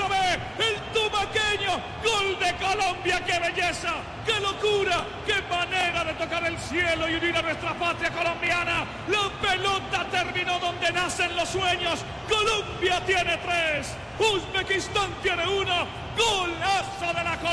ve, el tumaqueño, gol de Colombia, qué belleza, qué locura, qué manera de tocar el cielo y unir a nuestra patria colombiana. La pelota terminó donde nacen los sueños. Colombia tiene 3, Uzbekistán tiene 1, golazo de la Colombia.